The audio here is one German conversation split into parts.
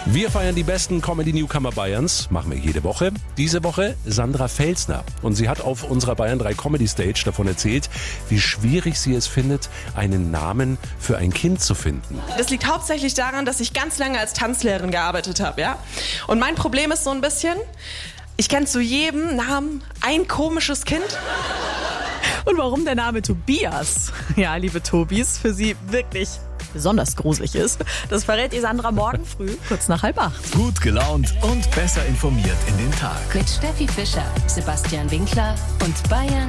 Wir feiern die besten Comedy-Newcomer Bayerns, machen wir jede Woche. Diese Woche Sandra Felsner. Und sie hat auf unserer Bayern 3 Comedy Stage davon erzählt, wie schwierig sie es findet, einen Namen für ein Kind zu finden. Das liegt hauptsächlich daran, dass ich ganz lange als Tanzlehrerin gearbeitet habe, ja. Und mein Problem ist so ein bisschen, ich kenne zu jedem Namen ein komisches Kind. Und warum der Name Tobias, ja, liebe Tobis, für sie wirklich besonders gruselig ist, das verrät ihr Sandra morgen früh, kurz nach 7:30. Gut gelaunt und besser informiert in den Tag. Mit Steffi Fischer, Sebastian Winkler und Bayern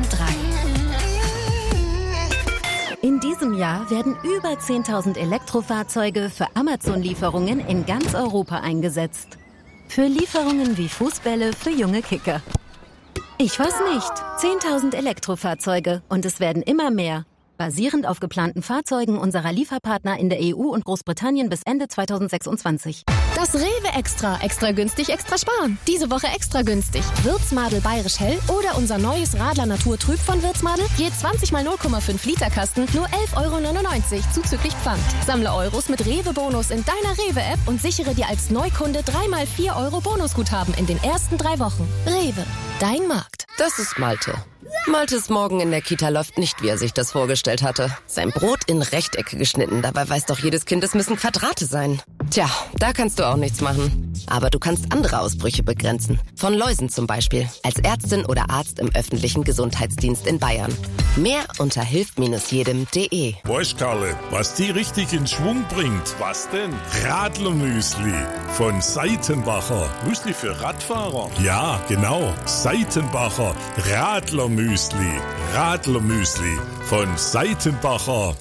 3. In diesem Jahr werden über 10.000 Elektrofahrzeuge für Amazon-Lieferungen in ganz Europa eingesetzt. Für Lieferungen wie Fußbälle für junge Kicker. Ich weiß nicht. 10.000 Elektrofahrzeuge und es werden immer mehr. Basierend auf geplanten Fahrzeugen unserer Lieferpartner in der EU und Großbritannien bis Ende 2026. Das Rewe Extra. Extra günstig, extra sparen. Diese Woche extra günstig. Würzmadel Bayerisch Hell oder unser neues Radler Natur Trüb von Würzmadel. Je 20 mal 0,5 Liter Kasten, nur 11,99 € zuzüglich Pfand. Sammle Euros mit Rewe-Bonus in deiner Rewe-App und sichere dir als Neukunde 3 mal 4 € Bonusguthaben in den ersten 3 Wochen. Rewe, dein Markt. Das ist Malte. Maltes Morgen in der Kita läuft nicht, wie er sich das vorgestellt hatte. Sein Brot in Rechtecke geschnitten, dabei weiß doch jedes Kind, es müssen Quadrate sein. Tja, da kannst du auch nichts machen. Aber du kannst andere Ausbrüche begrenzen. Von Läusen zum Beispiel. Als Ärztin oder Arzt im öffentlichen Gesundheitsdienst in Bayern. Mehr unter hilft-jedem.de. Weißt, Karle, was die richtig in Schwung bringt? Was denn? Radlermüsli von Seitenbacher. Müsli für Radfahrer? Ja, genau. Seitenbacher Radlermüsli. Radlermüsli von Seitenbacher.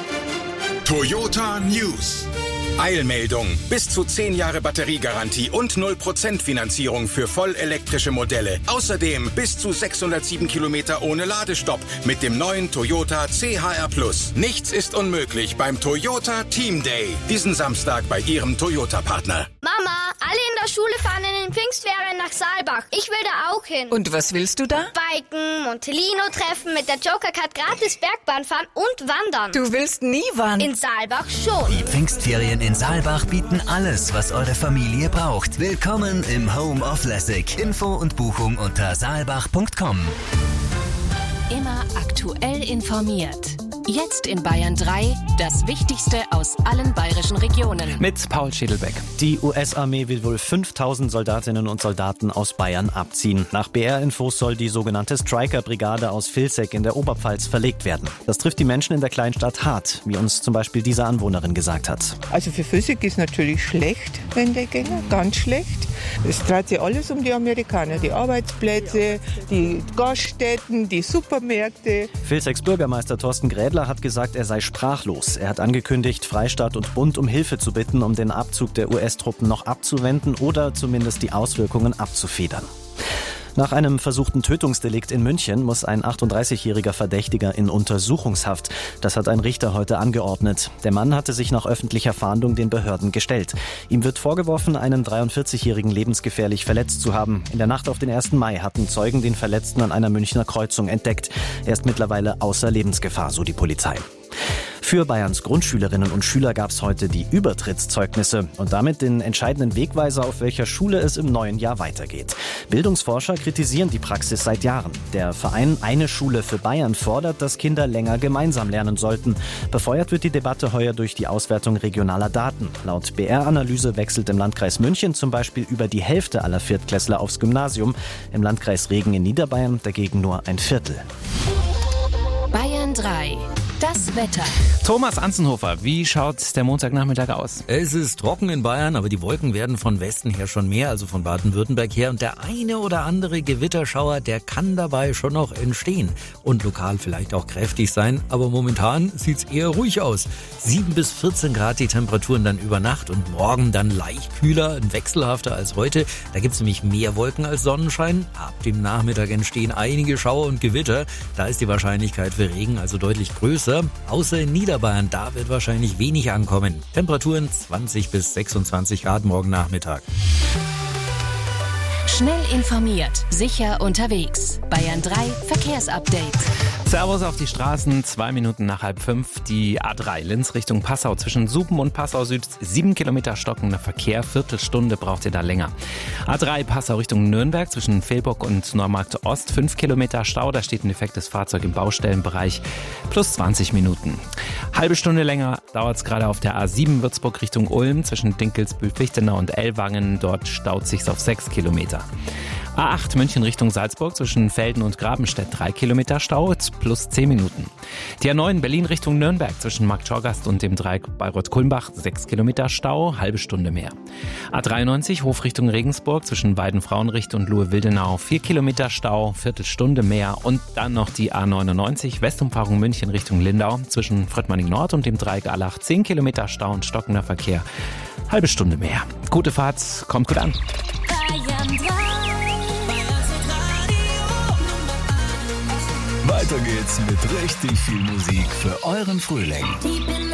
Toyota News. Eilmeldung. Bis zu 10 Jahre Batteriegarantie und 0% Finanzierung für vollelektrische Modelle. Außerdem bis zu 607 Kilometer ohne Ladestopp mit dem neuen Toyota CHR+. Nichts ist unmöglich beim Toyota Team Day. Diesen Samstag bei Ihrem Toyota-Partner. Mama, alle in der Schule fahren in den Pfingstferien nach Saalbach. Ich will da auch hin. Und was willst du da? Biken, Montelino treffen, mit der Joker-Card gratis Bergbahn fahren und wandern. Du willst nie wandern. In Saalbach schon. Die Pfingstferien in Saalbach bieten alles, was eure Familie braucht. Willkommen im Home of Lessig. Info und Buchung unter saalbach.com. Immer aktuell informiert. Jetzt in Bayern 3 das Wichtigste aus allen bayerischen Regionen. Mit Paul Schädelbeck. Die US-Armee will wohl 5.000 Soldatinnen und Soldaten aus Bayern abziehen. Nach BR-Infos soll die sogenannte Stryker-Brigade aus Vilseck in der Oberpfalz verlegt werden. Das trifft die Menschen in der Kleinstadt hart, wie uns zum Beispiel diese Anwohnerin gesagt hat. Also für Vilseck ist natürlich schlecht, wenn der Gänger, ganz schlecht. Es dreht sich alles um die Amerikaner, die Arbeitsplätze, die Gaststätten, die Supermärkte. Vilsecks Bürgermeister Thorsten Grädler hat gesagt, er sei sprachlos. Er hat angekündigt, Freistaat und Bund um Hilfe zu bitten, um den Abzug der US-Truppen noch abzuwenden oder zumindest die Auswirkungen abzufedern. Nach einem versuchten Tötungsdelikt in München muss ein 38-jähriger Verdächtiger in Untersuchungshaft. Das hat ein Richter heute angeordnet. Der Mann hatte sich nach öffentlicher Fahndung den Behörden gestellt. Ihm wird vorgeworfen, einen 43-jährigen lebensgefährlich verletzt zu haben. In der Nacht auf den 1. Mai hatten Zeugen den Verletzten an einer Münchner Kreuzung entdeckt. Er ist mittlerweile außer Lebensgefahr, so die Polizei. Für Bayerns Grundschülerinnen und Schüler gab es heute die Übertrittszeugnisse und damit den entscheidenden Wegweiser, auf welcher Schule es im neuen Jahr weitergeht. Bildungsforscher kritisieren die Praxis seit Jahren. Der Verein Eine Schule für Bayern fordert, dass Kinder länger gemeinsam lernen sollten. Befeuert wird die Debatte heuer durch die Auswertung regionaler Daten. Laut BR-Analyse wechselt im Landkreis München zum Beispiel über die Hälfte aller Viertklässler aufs Gymnasium. Im Landkreis Regen in Niederbayern dagegen nur ein Viertel. Bayern 3. Das Wetter. Thomas Anzenhofer, wie schaut der Montagnachmittag aus? Es ist trocken in Bayern, aber die Wolken werden von Westen her schon mehr, also von Baden-Württemberg her. Und der eine oder andere Gewitterschauer, der kann dabei schon noch entstehen. Und lokal vielleicht auch kräftig sein, aber momentan sieht's eher ruhig aus. 7 bis 14 Grad die Temperaturen dann über Nacht und morgen dann leicht kühler und wechselhafter als heute. Da gibt's nämlich mehr Wolken als Sonnenschein. Ab dem Nachmittag entstehen einige Schauer und Gewitter. Da ist die Wahrscheinlichkeit für Regen also deutlich größer. Außer in Niederbayern, da wird wahrscheinlich wenig ankommen. Temperaturen 20 bis 26 Grad morgen Nachmittag. Schnell informiert, sicher unterwegs. Bayern 3 Verkehrsupdate. Servus auf die Straßen, 2 Minuten nach 4:30. Die A3 Linz Richtung Passau zwischen Suben und Passau Süd, 7 Kilometer stockender Verkehr, Viertelstunde braucht ihr da länger. A3 Passau Richtung Nürnberg zwischen Velburg und Neumarkt Ost, 5 Kilometer Stau, da steht ein defektes Fahrzeug im Baustellenbereich, plus 20 Minuten. Halbe Stunde länger dauert es gerade auf der A7 Würzburg Richtung Ulm zwischen Dinkelsbühl-Fichtenau und Ellwangen, dort staut sich's auf 6 Kilometer. A8 München Richtung Salzburg zwischen Velden und Grabenstedt 3 Kilometer Stau, plus 10 Minuten. Die A9 Berlin Richtung Nürnberg zwischen Marktschorgast und dem Dreieck Bayreuth-Kulmbach 6 Kilometer Stau, halbe Stunde mehr. A93 Hof Richtung Regensburg zwischen Weiden-Frauenricht und Luhe-Wildenau 4 Kilometer Stau, Viertelstunde mehr. Und dann noch die A99 Westumfahrung München Richtung Lindau zwischen Fröttmanning Nord und dem Dreieck Allach 10 Kilometer Stau und stockender Verkehr, halbe Stunde mehr. Gute Fahrt, kommt gut an. Weiter geht's mit richtig viel Musik für euren Frühling.